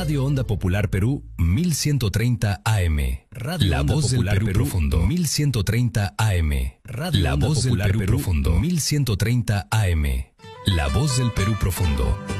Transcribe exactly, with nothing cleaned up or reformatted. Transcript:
Radio Onda Popular Perú mil ciento treinta A M. Radio La Onda Voz Popular del Perú, Perú Profundo mil ciento treinta A M. Radio La Onda Voz Popular del Perú Profundo mil ciento treinta A M. La Voz del Perú Profundo.